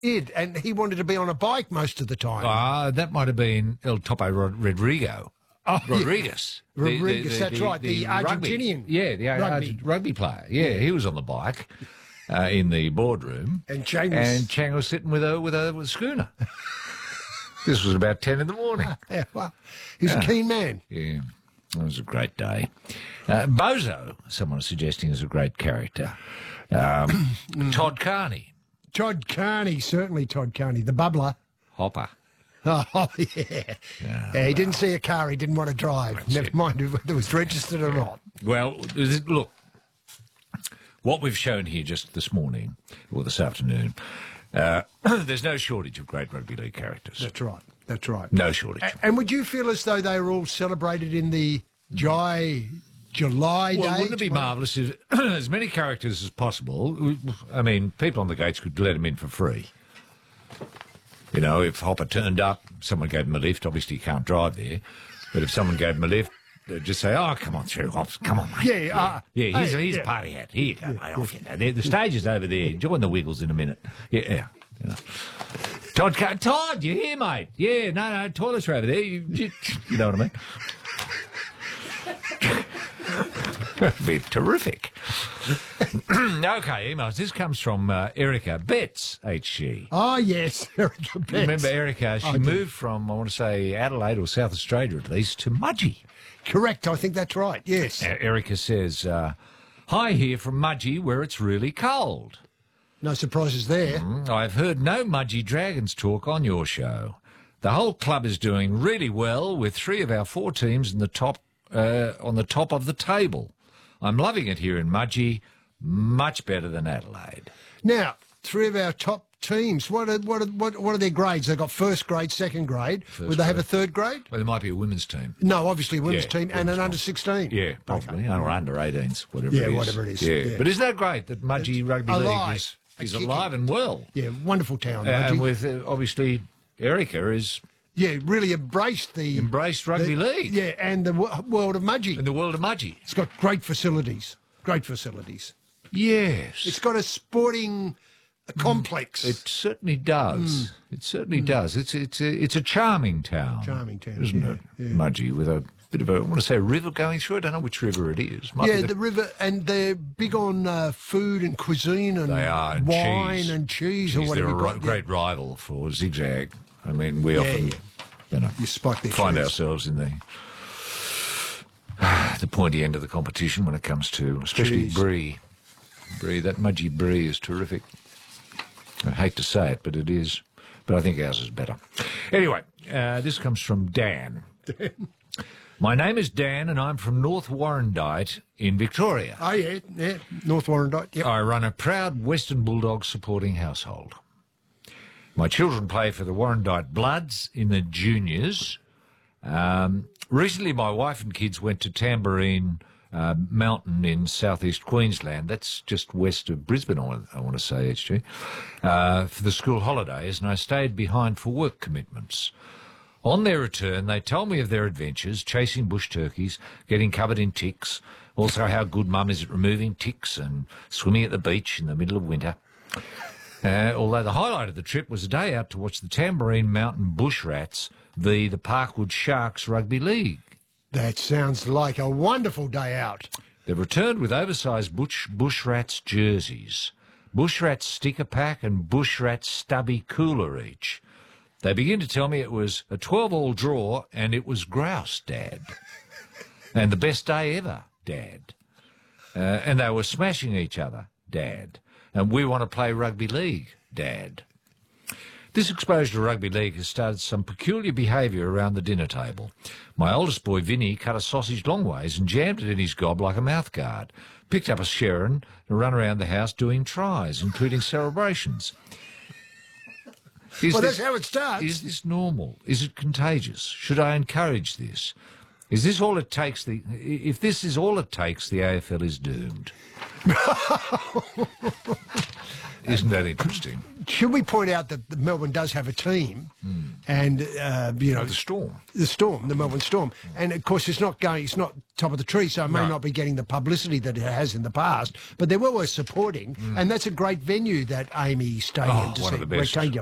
did, and he wanted to be on a bike most of the time. That might have been El Topo Rodrigo. Rodriguez. Rodriguez, that's right, the Argentinian. The rugby player. Yeah, he was on the bike in the boardroom. And Chang was sitting with a schooner. This was about 10 in the morning. Yeah, well, he's a keen man. Yeah, it was a great day. Bozo, someone is suggesting, is a great character. Todd Carney. Todd Carney, certainly Todd Carney, the bubbler. Hopper. Oh, yeah. He didn't see a car he didn't want to drive. Never mind if it was registered or not. Well, look, what we've shown here just this morning, or this afternoon, there's no shortage of great rugby league characters. That's right. That's right. No shortage. And would you feel as though they were all celebrated in the July day? Well, wouldn't it be marvellous if as many characters as possible? I mean, people on the gates could let him in for free. You know, if Hopper turned up, someone gave him a lift. Obviously, he can't drive there. But if someone gave him a lift, they'd just say, "Oh, come on through, Hops. Come on, mate." Here's a party hat. Here you go, mate. Off you go. The stage is over there. Join the Wiggles in a minute. Yeah. You know. Todd, you here, mate? Yeah, no, toilets are over there. You know what I mean? That'd be terrific. Okay, emails. This comes from Erica Betts, HG. Oh, yes, Erica Betts. Remember Erica? She moved from, I want to say, Adelaide or South Australia at least, to Mudgee. Correct, I think that's right, yes. Erica says, "Hi here from Mudgee where it's really cold." No surprises there. I've heard no Mudgee Dragons talk on your show. The whole club is doing really well with 3 of our 4 teams in the top on the top of the table. I'm loving it here in Mudgee, much better than Adelaide. Now, 3 of our top teams, what are their grades? They've got first grade, second grade. Would they have a third grade? Well, there might be a women's team. No, obviously a women's team and an under-16. Yeah, probably. Or under 18s, whatever it is. Yeah, whatever it is. Yeah. But isn't that great that Mudgee Rugby League is alive and well? Yeah, wonderful town, Mudgee. And with, obviously, Erica is... Yeah, really embraced rugby league. Yeah, and the world of Mudgee. And the world of Mudgee. It's got great facilities. Great facilities. Yes. It's got a sporting complex. It certainly does. It certainly does. It's a charming town. Charming town, isn't it? Yeah. Mudgee with a bit of I want to say a river going through. I don't know which river it is. The river, and they're big on food and cuisine and wine and cheese or whatever. They're a great rival for Zigzag. I mean, we often find ourselves in the pointy end of the competition when it comes to, especially brie. That Mudgee brie is terrific. I hate to say it, but it is. But I think ours is better. Anyway, this comes from Dan. My name is Dan, and I'm from North Warrandyte in Victoria. Oh, yeah, North Warrandyte, yep. I run a proud Western Bulldogs supporting household. My children play for the Warrandyte Bloods in the juniors. Recently, my wife and kids went to Tamborine Mountain in southeast Queensland. That's just west of Brisbane, I want to say, HG, for the school holidays, and I stayed behind for work commitments. On their return, they told me of their adventures, chasing bush turkeys, getting covered in ticks, also how good Mum is at removing ticks and swimming at the beach in the middle of winter. Although the highlight of the trip was a day out to watch the Tamborine Mountain Bush Rats v the Parkwood Sharks Rugby League. That sounds like a wonderful day out. They returned with oversized Bush Rats jerseys, Bush Rats sticker pack and Bush Rats stubby cooler each. They begin to tell me it was a 12-all draw and it was grouse, Dad. And the best day ever, Dad. And they were smashing each other, Dad. And we want to play rugby league, Dad. This exposure to rugby league has started some peculiar behaviour around the dinner table. My oldest boy, Vinny, cut a sausage long ways and jammed it in his gob like a mouthguard, picked up a Sharon and ran around the house doing tries, including celebrations. That's how it starts. Is this normal? Is it contagious? Should I encourage this? Is this all it takes? If this is all it takes, the AFL is doomed. Isn't that interesting? Should we point out that Melbourne does have a team and The Storm. the Melbourne Storm, and of course it's not top of the tree, so it may No. not be getting the publicity that it has in the past. But they're always supporting, and that's a great venue, that Amy Stadium. Oh, one of the best. Rectangular.